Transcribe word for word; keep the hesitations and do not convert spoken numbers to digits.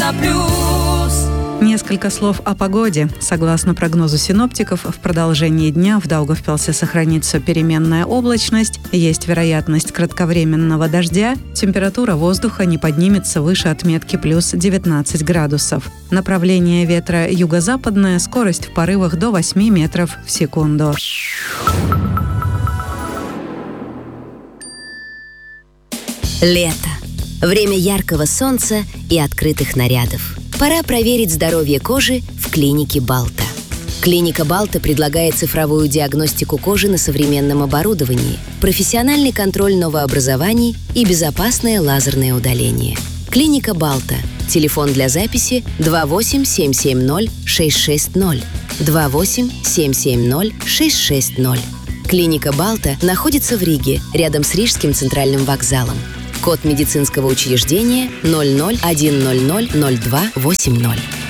плюс. Несколько слов о погоде. Согласно прогнозу синоптиков, в продолжении дня в Даугавпилсе сохранится переменная облачность, есть вероятность кратковременного дождя, температура воздуха не поднимется выше отметки плюс девятнадцать градусов. Направление ветра юго-западное, скорость в порывах до восемь метров в секунду. Лето. Время яркого солнца и открытых нарядов. Пора проверить здоровье кожи в клинике Балта. Клиника Балта предлагает цифровую диагностику кожи на современном оборудовании, профессиональный контроль новообразований и безопасное лазерное удаление. Клиника Балта. Телефон для записи два восемь семь семь ноль шесть шесть ноль. два восемь семь семь ноль шесть шесть ноль. Клиника Балта находится в Риге, рядом с Рижским центральным вокзалом. Код медицинского учреждения ноль ноль один ноль ноль ноль два восемь ноль.